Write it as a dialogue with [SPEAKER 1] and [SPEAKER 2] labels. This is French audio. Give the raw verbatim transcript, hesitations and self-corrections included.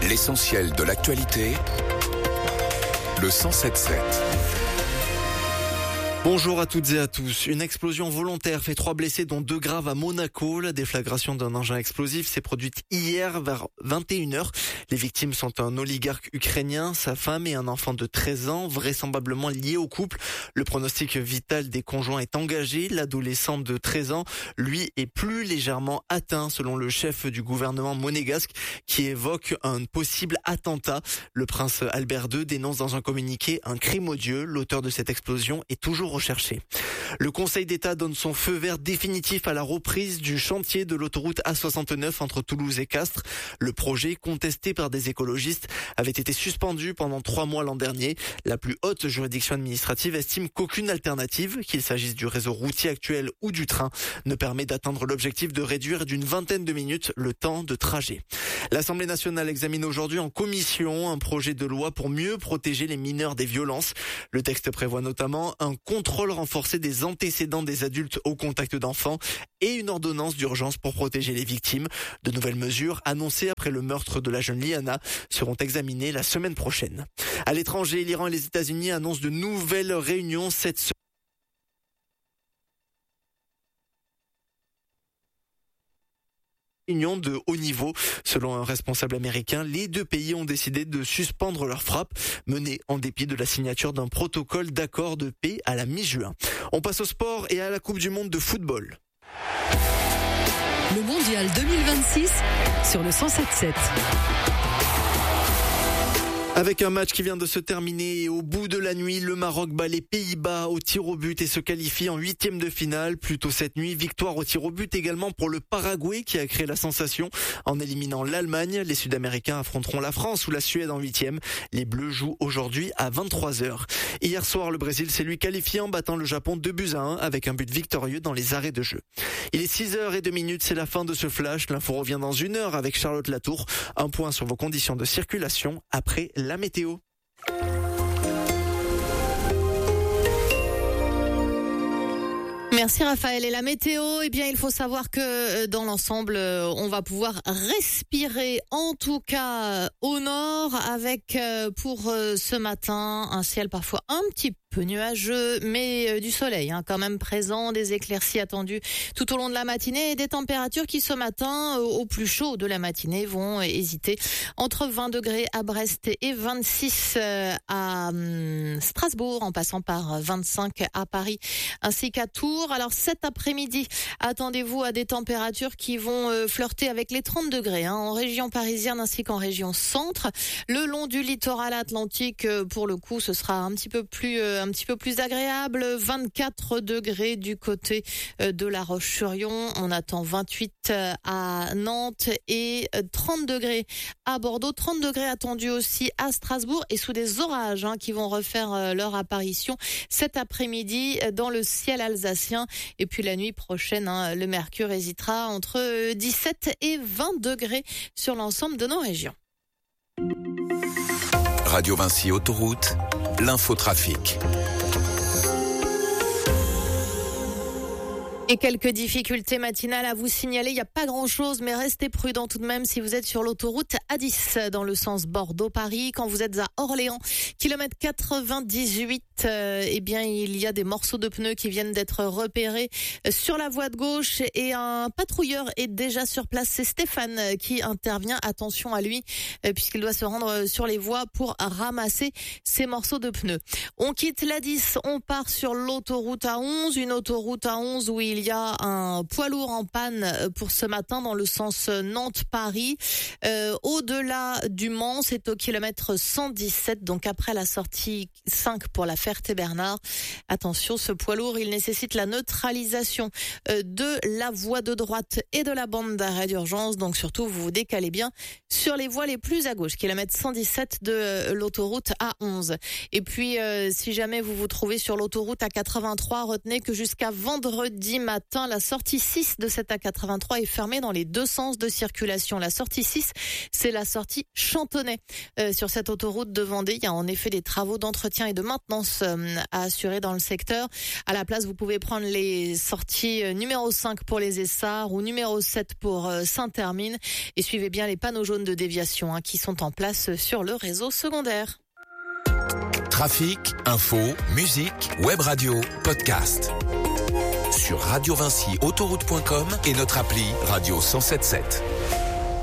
[SPEAKER 1] L'essentiel de l'actualité, le cent sept sept.
[SPEAKER 2] Bonjour à toutes et à tous. Une explosion volontaire fait trois blessés dont deux graves à Monaco. La déflagration d'un engin explosif s'est produite hier vers vingt et une heures. Les victimes sont un oligarque ukrainien, sa femme et un enfant de treize ans, vraisemblablement liés au couple. Le pronostic vital des conjoints est engagé. L'adolescent de treize ans, lui, est plus légèrement atteint selon le chef du gouvernement monégasque qui évoque un possible attentat. Le prince Albert deux dénonce dans un communiqué un crime odieux. L'auteur de cette explosion est toujours recherché. Le Conseil d'État donne son feu vert définitif à la reprise du chantier de l'autoroute A soixante-neuf entre Toulouse et Castres. Le projet, contesté par des écologistes, avait été suspendu pendant trois mois l'an dernier. La plus haute juridiction administrative estime qu'aucune alternative, qu'il s'agisse du réseau routier actuel ou du train, ne permet d'atteindre l'objectif de réduire d'une vingtaine de minutes le temps de trajet. L'Assemblée nationale examine aujourd'hui en commission un projet de loi pour mieux protéger les mineurs des violences. Le texte prévoit notamment un contrôle renforcé des antécédents des adultes au contact d'enfants et une ordonnance d'urgence pour protéger les victimes. De nouvelles mesures annoncées après le meurtre de la jeune Liana seront examinées la semaine prochaine. À l'étranger, l'Iran et les États-Unis annoncent de nouvelles réunions cette semaine. Réunion de haut niveau. Selon un responsable américain, les deux pays ont décidé de suspendre leurs frappes, menées en dépit de la signature d'un protocole d'accord de paix à la mi-juin. On passe au sport et à la Coupe du monde de football.
[SPEAKER 3] Le mondial deux mille vingt-six sur le cent sept sept.
[SPEAKER 2] Avec un match qui vient de se terminer et au bout de la nuit, le Maroc bat les Pays-Bas au tir au but et se qualifie en huitième de finale. Plus tôt cette nuit, victoire au tir au but également pour le Paraguay qui a créé la sensation en éliminant l'Allemagne. Les Sud-Américains affronteront la France ou la Suède en huitième. Les Bleus jouent aujourd'hui à vingt-trois heures. Hier soir, le Brésil s'est lui qualifié en battant le Japon deux buts à un avec un but victorieux dans les arrêts de jeu. Il est six heures deux minutes, c'est la fin de ce flash. L'info revient dans une heure avec Charlotte Latour. Un point sur vos conditions de circulation après la météo.
[SPEAKER 4] Merci Raphaël. Et la météo, eh bien, il faut savoir que dans l'ensemble, on va pouvoir respirer, en tout cas au nord, avec pour ce matin un ciel parfois un petit peu peu nuageux, mais du soleil hein, quand même présent, des éclaircies attendues tout au long de la matinée et des températures qui ce matin, au plus chaud de la matinée, vont hésiter entre vingt degrés à Brest et vingt-six à Strasbourg, en passant par vingt-cinq à Paris ainsi qu'à Tours. Alors cet après-midi, attendez-vous à des températures qui vont flirter avec les trente degrés hein, en région parisienne ainsi qu'en région centre. Le long du littoral atlantique, pour le coup, ce sera un petit peu plus un petit peu plus agréable, vingt-quatre degrés du côté de La Roche-sur-Yon, on attend vingt-huit à Nantes et trente degrés à Bordeaux, trente degrés attendus aussi à Strasbourg et sous des orages hein, qui vont refaire leur apparition cet après-midi dans le ciel alsacien. Et puis la nuit prochaine, hein, le mercure hésitera entre dix-sept et vingt degrés sur l'ensemble de nos régions.
[SPEAKER 1] Radio Vinci Autoroute, l'infotrafic.
[SPEAKER 4] Et quelques difficultés matinales à vous signaler. Il n'y a pas grand-chose, mais restez prudents tout de même si vous êtes sur l'autoroute A dix dans le sens Bordeaux-Paris. Quand vous êtes à Orléans, kilomètre quatre-vingt-dix-huit, euh, eh bien, il y a des morceaux de pneus qui viennent d'être repérés sur la voie de gauche et un patrouilleur est déjà sur place. C'est Stéphane qui intervient. Attention à lui, euh, puisqu'il doit se rendre sur les voies pour ramasser ces morceaux de pneus. On quitte l'A dix, on part sur l'autoroute A onze, une autoroute A onze où il Il y a un poids lourd en panne pour ce matin dans le sens Nantes-Paris. Euh, au-delà du Mans, c'est au kilomètre cent dix-sept, donc après la sortie cinq pour la Ferté-Bernard. Attention, ce poids lourd, il nécessite la neutralisation de la voie de droite et de la bande d'arrêt d'urgence. Donc surtout, vous vous décalez bien sur les voies les plus à gauche, kilomètre cent dix-sept de l'autoroute A onze. Et puis, euh, si jamais vous vous trouvez sur l'autoroute A quatre-vingt-trois, retenez que jusqu'à vendredi matin. La sortie six de cette A quatre-vingt-trois est fermée dans les deux sens de circulation. La sortie six, c'est la sortie Chantonnay. Euh, sur cette autoroute de Vendée, il y a en effet des travaux d'entretien et de maintenance euh, à assurer dans le secteur. À la place, vous pouvez prendre les sorties euh, numéro cinq pour les Essarts ou numéro sept pour euh, Saint-Hermine. Et suivez bien les panneaux jaunes de déviation hein, qui sont en place sur le réseau secondaire.
[SPEAKER 1] Trafic, info, musique, web radio, podcast. Sur Radio Vinci Autoroute point com et notre appli Radio cent sept sept.